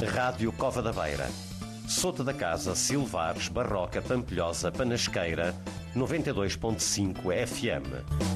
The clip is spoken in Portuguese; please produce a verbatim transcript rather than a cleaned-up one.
Rádio Cova da Beira. Sota da Casa, Silvares, Barroca, Pampilhosa, Panasqueira, noventa e dois ponto cinco F M.